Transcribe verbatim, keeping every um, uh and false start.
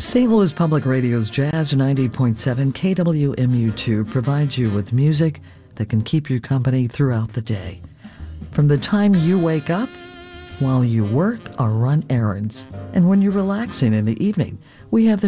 Saint Louis Public Radio's Jazz ninety point seven K W M U two provides you with music that can keep you company throughout the day. From the time you wake up, while you work or run errands, and when you're relaxing in the evening, we have the